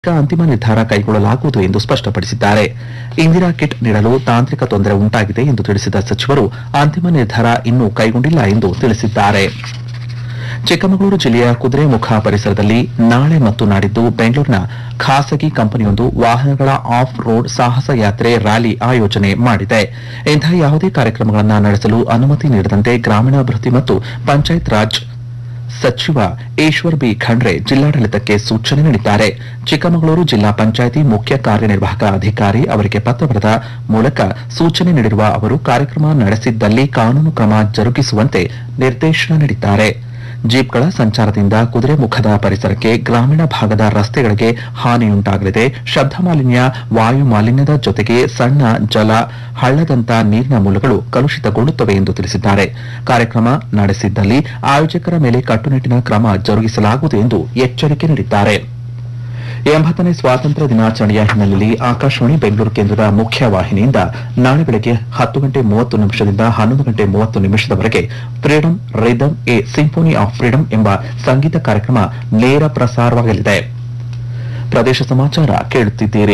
ಅಂತಿಮ ನಿರ್ಧಾರ ಕೈಗೊಳ್ಳಲಾಗುವುದು ಎಂದು ಸ್ಪಷ್ಟಪಡಿಸಿದ್ದಾರೆ. ಇಂದಿರಾ ಕಿಟ್ ನೀಡಲು ತಾಂತ್ರಿಕ ತೊಂದರೆ ಉಂಟಾಗಿದೆ ಎಂದು ತಿಳಿಸಿದ ಸಚಿವರು ಅಂತಿಮ ನಿರ್ಧಾರ ಇನ್ನೂ ಕೈಗೊಂಡಿಲ್ಲ ಎಂದು ತಿಳಿಸಿದ್ದಾರೆ. ಚಿಕ್ಕಮಗಳೂರು ಜಿಲ್ಲೆಯ ಕುದುರೆಮುಖ ಪರಿಸರದಲ್ಲಿ ನಾಳೆ ಮತ್ತು ನಾಡಿದ್ದು ಬೆಂಗಳೂರಿನ ಖಾಸಗಿ ಕಂಪನಿಯೊಂದು ವಾಹನಗಳ ಆಫ್ ರೋಡ್ ಸಾಹಸ ಯಾತ್ರೆ ರ್ಯಾಲಿ ಆಯೋಜನೆ ಮಾಡಿದೆ. ಇಂತಹ ಯಾವುದೇ ಕಾರ್ಯಕ್ರಮಗಳನ್ನು ನಡೆಸಲು ಅನುಮತಿ ನೀಡದಂತೆ ಗ್ರಾಮೀಣಾಭಿವೃದ್ಧಿ ಮತ್ತು ಪಂಚಾಯತ್ ರಾಜ್ ಸಚಿವ ಈಶ್ವರ್ ಬಿ ಖಂಡ್ರೆ ಜಿಲ್ಲಾಡಳಿತಕ್ಕೆ ಸೂಚನೆ ನೀಡಿದ್ದಾರೆ. ಚಿಕ್ಕಮಗಳೂರು ಜಿಲ್ಲಾ ಪಂಚಾಯಿತಿ ಮುಖ್ಯ ಕಾರ್ಯನಿರ್ವಾಹಕ ಅಧಿಕಾರಿ ಅವರಿಗೆ ಪತ್ರ ಬರೆದ ಮೂಲಕ ಸೂಚನೆ ನೀಡಿರುವ ಅವರು ಕಾರ್ಯಕ್ರಮ ನಡೆಸಿದ್ದಲ್ಲಿ ಕಾನೂನು ಕ್ರಮ ಜರುಗಿಸುವಂತೆ ನಿರ್ದೇಶನ ನೀಡಿದ್ದಾರೆ. ಜೀಪ್ಗಳ ಸಂಚಾರದಿಂದ ಕುದುರೆಮುಖದ ಪರಿಸರಕ್ಕೆ ಗ್ರಾಮೀಣ ಭಾಗದ ರಸ್ತೆಗಳಿಗೆ ಹಾನಿಯುಂಟಾಗಲಿದೆ. ಶಬ್ದ ಮಾಲಿನ್ಯ, ವಾಯು ಮಾಲಿನ್ಯದ ಜೊತೆಗೆ ಸಣ್ಣ ಜಲ, ಹಳ್ಳದಂತ ನೀರಿನ ಮೂಲಗಳು ಕಲುಷಿತಗೊಳ್ಳುತ್ತವೆ ಎಂದು ತಿಳಿಸಿದ್ದಾರೆ. ಕಾರ್ಯಕ್ರಮ ನಡೆಸಿದ್ದಲ್ಲಿ ಆಯೋಜಕರ ಮೇಲೆ ಕಟ್ಟುನಿಟ್ಟಿನ ಕ್ರಮ ಜರುಗಿಸಲಾಗುವುದು ಎಂದು ಎಚ್ಚರಿಕೆ ನೀಡಿದ್ದಾರೆ. 80ನೇ ಸ್ವಾತಂತ್ರ್ಯ ದಿನಾಚರಣೆಯ ಹಿನ್ನೆಲೆಯಲ್ಲಿ ಆಕಾಶವಾಣಿ ಬೆಂಗಳೂರು ಕೇಂದ್ರದ ಮುಖ್ಯ ವಾಹಿನಿಯಿಂದ ನಾಳೆ ಬೆಳಗ್ಗೆ 10:30 ದಿಂದ 11:30 freedom rhythm A symphony of freedom ಎಂಬ ಸಂಗೀತ ಕಾರ್ಯಕ್ರಮ ನೇರ ಪ್ರಸಾರವಾಗಲಿದೆ. ಪ್ರದೇಶ ಸಮಾಚಾರ ಕೇಳುತ್ತಿದ್ದೀರಿ.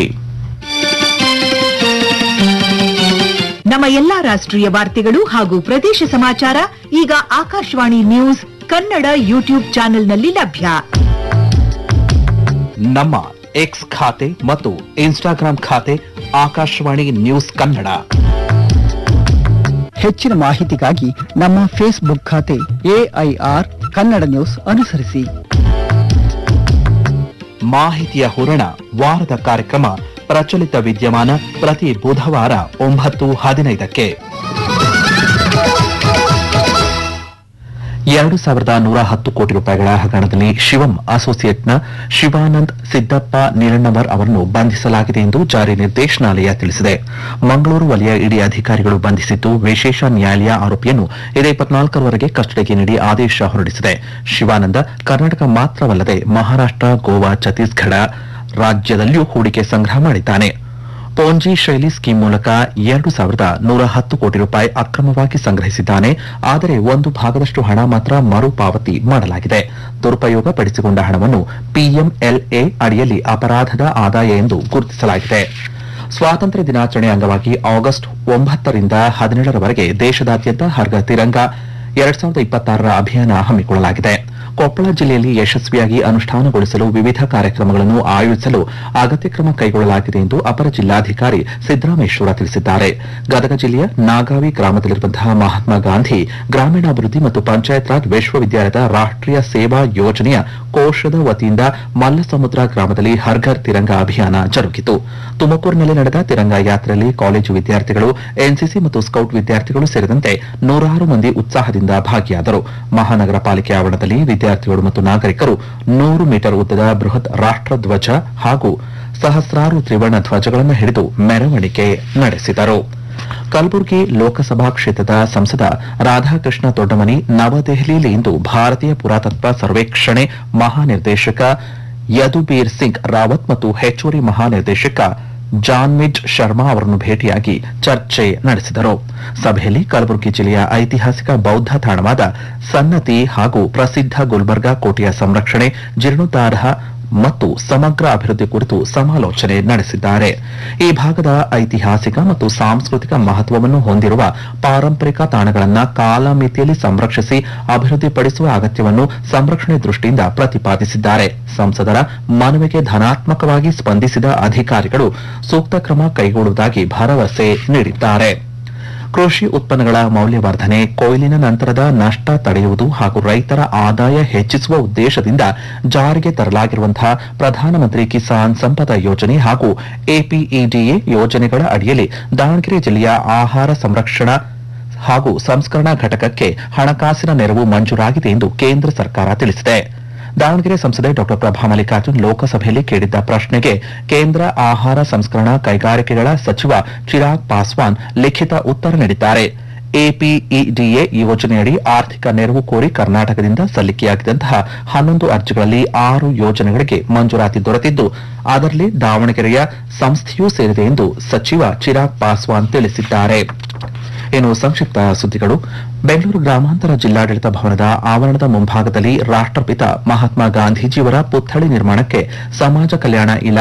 ನಮ್ಮ ಎಲ್ಲಾ ರಾಷ್ಟ್ರೀಯ ವಾರ್ತೆಗಳು ಹಾಗೂ ಪ್ರದೇಶ ಸಮಾಚಾರ ಈಗ ಆಕಾಶವಾಣಿ ನ್ಯೂಸ್ ಕನ್ನಡ ಯೂಟ್ಯೂಬ್ ಚಾನೆಲ್ನಲ್ಲಿ ಲಭ್ಯ. ನಮ್ಮ ಎಕ್ಸ್ ಖಾತೆ ಮತ್ತು ಇನ್ಸ್ಟಾಗ್ರಾಂ ಖಾತೆ ಆಕಾಶವಾಣಿ ನ್ಯೂಸ್ ಕನ್ನಡ. ಹೆಚ್ಚಿನ ಮಾಹಿತಿಗಾಗಿ ನಮ್ಮ ಫೇಸ್ಬುಕ್ ಖಾತೆ ಎಐಆರ್ ಕನ್ನಡ ನ್ಯೂಸ್ ಅನುಸರಿಸಿ. ಮಾಹಿತಿಯ ಹೂರಣ ವಾರದ ಕಾರ್ಯಕ್ರಮ ಪ್ರಚಲಿತ ವಿದ್ಯಮಾನ ಪ್ರತಿ ಬುಧವಾರ 9:15ಕ್ಕೆ. 2,110 ಕೋಟಿ ರೂಪಾಯಿಗಳ ಹಗರಣದಲ್ಲಿ ಶಿವಂ ಅಸೋಸಿಯೇಟ್ನ ಶಿವಾನಂದ್ ಸಿದ್ದಪ್ಪ ನೀಲಣ್ಣವರ್ ಅವರನ್ನು ಬಂಧಿಸಲಾಗಿದೆ ಎಂದು ಜಾರಿ ನಿರ್ದೇಶನಾಲಯ ತಿಳಿಸಿದೆ. ಮಂಗಳೂರು ವಲಯ ಇಡಿ ಅಧಿಕಾರಿಗಳು ಬಂಧಿಸಿದ್ದು, ವಿಶೇಷ ನ್ಯಾಯಾಲಯ ಆರೋಪಿಯನ್ನು ಇದೇ 24ರವರೆಗೆ ಕಸ್ಟಡಿಗೆ ನೀಡಿ ಆದೇಶ ಹೊರಡಿಸಿದೆ. ಶಿವಾನಂದ ಕರ್ನಾಟಕ ಮಾತ್ರವಲ್ಲದೆ ಮಹಾರಾಷ್ಟ್ರ, ಗೋವಾ, ಛತ್ತೀಸ್ಗಢ ರಾಜ್ಯದಲ್ಲಿಯೂ ಹೂಡಿಕೆ ಸಂಗ್ರಹ ಮಾಡಿದ್ದಾನೆ. ಪೋಂಜಿ ಶೈಲಿ ಸ್ಕೀಮ್ ಮೂಲಕ 2,110 ಕೋಟಿ ರೂಪಾಯಿ ಅಕ್ರಮವಾಗಿ ಸಂಗ್ರಹಿಸಿದ್ದಾನೆ. ಆದರೆ ಒಂದು ಭಾಗದಷ್ಟು ಹಣ ಮಾತ್ರ ಮರುಪಾವತಿ ಮಾಡಲಾಗಿದೆ. ದುರುಪಯೋಗ ಪಡಿಸಿಕೊಂಡ ಹಣವನ್ನು ಪಿಎಂಎಲ್ಎ ಅಡಿಯಲ್ಲಿ ಅಪರಾಧದ ಆದಾಯ ಎಂದು ಗುರುತಿಸಲಾಗಿದೆ. ಸ್ವಾತಂತ್ರ್ಯ ದಿನಾಚರಣೆ ಅಂಗವಾಗಿ ಆಗಸ್ಟ್ 9ರಿಂದ 17ರವರೆಗೆ ದೇಶದಾದ್ಯಂತ ಹರ್ ತಿರಂಗ 2026 ಅಭಿಯಾನ ಹಮ್ಮಿಕೊಳ್ಳಲಾಗಿದೆ. ಕೊಪ್ಪಳ ಜಿಲ್ಲೆಯಲ್ಲಿ ಯಶಸ್ವಿಯಾಗಿ ಅನುಷ್ಠಾನಗೊಳಿಸಲು ವಿವಿಧ ಕಾರ್ಯಕ್ರಮಗಳನ್ನು ಆಯೋಜಿಸಲು ಅಗತ್ಯ ಕ್ರಮ ಕೈಗೊಳ್ಳಲಾಗಿದೆ ಎಂದು ಅಪರ ಜಿಲ್ಲಾಧಿಕಾರಿ ಸಿದ್ದರಾಮೇಶ್ವರ ತಿಳಿಸಿದ್ದಾರೆ. ಗದಗ ಜಿಲ್ಲೆಯ ನಾಗಾವಿ ಗ್ರಾಮದಲ್ಲಿರುವಂತಹ ಮಹಾತ್ಮ ಗಾಂಧಿ ಗ್ರಾಮೀಣಾಭಿವೃದ್ಧಿ ಮತ್ತು ಪಂಚಾಯತ್ ರಾಜ್ ವಿಶ್ವವಿದ್ಯಾಲಯದ ರಾಷ್ಟ್ರೀಯ ಸೇವಾ ಯೋಜನೆಯ ಕೋಶದ ವತಿಯಿಂದ ಮಲ್ಲಸಮುದ್ರ ಗ್ರಾಮದಲ್ಲಿ ಹರ್ ಘರ್ ತಿರಂಗ ಅಭಿಯಾನ ಜರುಗಿತು. ತುಮಕೂರಿನಲ್ಲಿ ನಡೆದ ತಿರಂಗ ಯಾತ್ರೆಯಲ್ಲಿ ಕಾಲೇಜು ವಿದ್ಯಾರ್ಥಿಗಳು, ಎನ್ಸಿಸಿ ಮತ್ತು ಸ್ಕೌಟ್ ವಿದ್ಯಾರ್ಥಿಗಳು ಸೇರಿದಂತೆ 106 ಮಂದಿ ಉತ್ಸಾಹದಿಂದ ಭಾಗಿಯಾದರು. ಮಹಾನಗರ ಪಾಲಿಕೆ ಆವರಣದಲ್ಲಿ ವಿದ್ಯಾರ್ಥಿಗಳು ಮತ್ತು ನಾಗರಿಕರು 100 ಮೀಟರ್ ಉದ್ದದ ಬೃಹತ್ ರಾಷ್ಟ್ರ ಧ್ವಜ ಹಾಗೂ ಸಹಸ್ರಾರು ತ್ರಿವರ್ಣ ಧ್ವಜಗಳನ್ನು ಹಿಡಿದು ಮೆರವಣಿಗೆ ನಡೆಸಿದರು. ಕಲಬುರಗಿ ಲೋಕಸಭಾ ಕ್ಷೇತ್ರದ ಸಂಸದ ರಾಧಾಕೃಷ್ಣ ದೊಡ್ಡಮನಿ ನವದೆಹಲಿಯಲ್ಲಿ ಇಂದು ಭಾರತೀಯ ಪುರಾತತ್ವ ಸರ್ವೇಕ್ಷಣೆ ಮಹಾನಿರ್ದೇಶಕ ಯದುಬೀರ್ ಸಿಂಗ್ ರಾವತ್ ಮತ್ತು ಹೆಚ್ಚುವರಿ ಮಹಾನಿರ್ದೇಶಕ ಜಾನ್ಮಿಜ್ ಶರ್ಮಾ ಅವರನ್ನು ಭೇಟಿಯಾಗಿ ಚರ್ಚೆ ನಡೆಸಿದರು. ಸಭೆಯಲ್ಲಿ ಕಲಬುರಗಿ ಜಿಲ್ಲೆಯ ಐತಿಹಾಸಿಕ ಬೌದ್ಧ ತಾಣವಾದ ಸನ್ನತಿ ಹಾಗೂ ಪ್ರಸಿದ್ಧ ಗುಲ್ಬರ್ಗಾ ಕೋಟೆಯ ಸಂರಕ್ಷಣೆ, ಜೀರ್ಣೋದ್ಧಾರ ಮತ್ತು ಸಮಗ್ರ ಅಭಿವೃದ್ಧಿ ಕುರಿತು ಸಮಾಲೋಚನೆ ನಡೆಸಿದ್ದಾರೆ. ಈ ಭಾಗದ ಐತಿಹಾಸಿಕ ಮತ್ತು ಸಾಂಸ್ಕೃತಿಕ ಮಹತ್ವವನ್ನು ಹೊಂದಿರುವ ಪಾರಂಪರಿಕ ತಾಣಗಳನ್ನು ಕಾಲಮಿತಿಯಲ್ಲಿ ಸಂರಕ್ಷಿಸಿ ಅಭಿವೃದ್ಧಿಪಡಿಸುವ ಅಗತ್ಯವನ್ನು ಸಂರಕ್ಷಣೆ ದೃಷ್ಟಿಯಿಂದ ಪ್ರತಿಪಾದಿಸಿದ್ದಾರೆ. ಸಂಸದರ ಮನವಿಗೆ ಧನಾತ್ಮಕವಾಗಿ ಸ್ಪಂದಿಸಿದ ಅಧಿಕಾರಿಗಳು ಸೂಕ್ತ ಕ್ರಮ ಕೈಗೊಳ್ಳುವುದಾಗಿ ಭರವಸೆ ನೀಡಿದ್ದಾರೆ. ಕೃಷಿ ಉತ್ಪನ್ನಗಳ ಮೌಲ್ಯವರ್ಧನೆ, ಕೊಯ್ಲಿನ ನಂತರದ ನಷ್ಟ ತಡೆಯುವುದು ಹಾಗೂ ರೈತರ ಆದಾಯ ಹೆಚ್ಚಿಸುವ ಉದ್ದೇಶದಿಂದ ಜಾರಿಗೆ ತರಲಾಗಿರುವಂತಹ ಪ್ರಧಾನಮಂತ್ರಿ ಕಿಸಾನ್ ಸಂಪದ ಯೋಜನೆ ಹಾಗೂ ಎಪಿಇಡಿಎ ಯೋಜನೆಗಳ ಅಡಿಯಲ್ಲಿ ದಾವಣಗೆರೆ ಜಿಲ್ಲೆಯ ಆಹಾರ ಸಂರಕ್ಷಣಾ ಹಾಗೂ ಸಂಸ್ಕರಣಾ ಘಟಕಕ್ಕೆ ಹಣಕಾಸಿನ ನೆರವು ಮಂಜೂರಾಗಿದೆ ಎಂದು ಕೇಂದ್ರ ಸರ್ಕಾರ ತಿಳಿಸಿದೆ. ದಾವಣಗೆರೆ ಸಂಸದೆ ಡಾ ಪ್ರಭಾ ಮಲ್ಲಿಕಾರ್ಜುನ್ ಲೋಕಸಭೆಯಲ್ಲಿ ಕೇಳಿದ್ದ ಪ್ರಶ್ನೆಗೆ ಕೇಂದ್ರ ಆಹಾರ ಸಂಸ್ಕರಣಾ ಕೈಗಾರಿಕೆಗಳ ಸಚಿವ ಚಿರಾಗ್ ಪಾಸ್ವಾನ್ ಲಿಖಿತ ಉತ್ತರ ನೀಡಿದ್ದಾರೆ. ಎಪಿಇಡಿಎ ಯೋಜನೆಯಡಿ ಆರ್ಥಿಕ ನೆರವು ಕೋರಿ ಕರ್ನಾಟಕದಿಂದ ಸಲ್ಲಿಕೆಯಾಗಿದ್ದಂತಹ 11 ಅರ್ಜಿಗಳಲ್ಲಿ 6 ಯೋಜನೆಗಳಿಗೆ ಮಂಜೂರಾತಿ ದೊರೆತಿದ್ದು, ಅದರಲ್ಲಿ ದಾವಣಗೆರೆಯ ಸಂಸ್ಥೆಯೂ ಸೇರಿದೆ ಎಂದು ಸಚಿವ ಚಿರಾಗ್ ಪಾಸ್ವಾನ್ ತಿಳಿಸಿದ್ದಾರೆ. ಇನ್ನು ಸಂಕ್ಷಿಪ್ತ ಸುದ್ದಿಗಳು. ಬೆಂಗಳೂರು ಗ್ರಾಮಾಂತರ ಜಿಲ್ಲಾಡಳಿತ ಭವನದ ಆವರಣದ ಮುಂಭಾಗದಲ್ಲಿ ರಾಷ್ಟ್ರಪಿತ ಮಹಾತ್ಮ ಗಾಂಧೀಜಿಯವರ ಪುತ್ಥಳಿ ನಿರ್ಮಾಣಕ್ಕೆ ಸಮಾಜ ಕಲ್ಯಾಣ